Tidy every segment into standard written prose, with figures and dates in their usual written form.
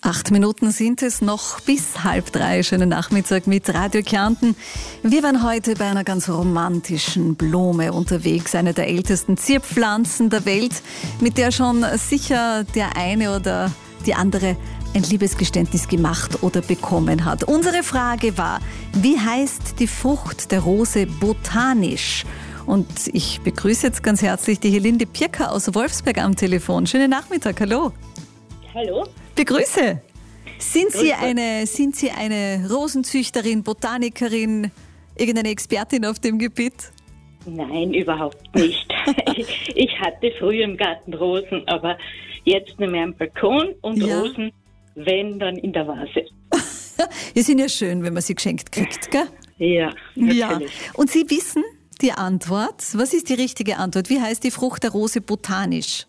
8 Minuten sind es noch bis 2:30. Schönen Nachmittag mit Radio Kärnten. Wir waren heute bei einer ganz romantischen Blume unterwegs, eine der ältesten Zierpflanzen der Welt, mit der schon sicher der eine oder die andere ein Liebesgeständnis gemacht oder bekommen hat. Unsere Frage war, wie heißt die Frucht der Rose botanisch? Und ich begrüße jetzt ganz herzlich die Helinde Pirker aus Wolfsberg am Telefon. Schönen Nachmittag, hallo. Hallo. Begrüße. Sind Sie eine Rosenzüchterin, Botanikerin, irgendeine Expertin auf dem Gebiet? Nein, überhaupt nicht. Ich hatte früher im Garten Rosen, aber jetzt nicht mehr am Balkon und Rosen, wenn, dann in der Vase. Die sind ja schön, wenn man sie geschenkt kriegt, gell? Ja, natürlich. Ja. Und Sie wissen die Antwort. Was ist die richtige Antwort? Wie heißt die Frucht der Rose botanisch?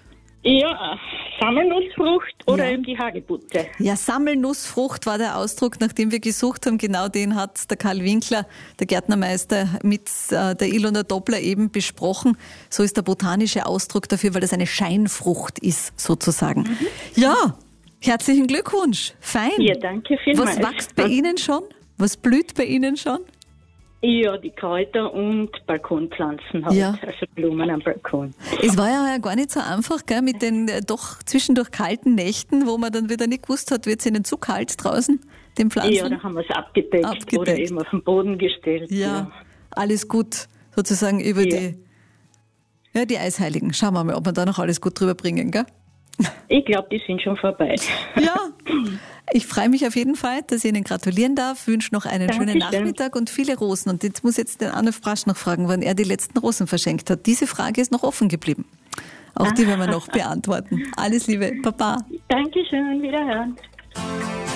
Ja, Sammelnussfrucht oder eben die Hagebutte. Ja, Sammelnussfrucht war der Ausdruck, nach dem wir gesucht haben. Genau den hat der Karl Winkler, der Gärtnermeister, mit der Ilona Doppler eben besprochen. So ist der botanische Ausdruck dafür, weil das eine Scheinfrucht ist, sozusagen. Mhm. Ja, herzlichen Glückwunsch. Fein. Ja, danke vielmals. Was wächst bei Ihnen schon? Was blüht bei Ihnen schon? Ja, die Kräuter und Balkonpflanzen halt, also Blumen am Balkon. Es war ja gar nicht so einfach, gell, mit den doch zwischendurch kalten Nächten, wo man dann wieder nicht gewusst hat, wird es ihnen zu kalt draußen, den Pflanzen? Ja, da haben wir es abgedeckt oder eben auf den Boden gestellt. Ja, alles gut, sozusagen über die Eisheiligen. Schauen wir mal, ob wir da noch alles gut drüber bringen, gell? Ich glaube, die sind schon vorbei. Ja, ich freue mich auf jeden Fall, dass ich Ihnen gratulieren darf, wünsche noch einen schönen Nachmittag und viele Rosen. Und jetzt muss jetzt den Arne Frasch noch fragen, wann er die letzten Rosen verschenkt hat. Diese Frage ist noch offen geblieben. Auch die werden wir noch beantworten. Alles Liebe, Baba. Dankeschön, wiederhören.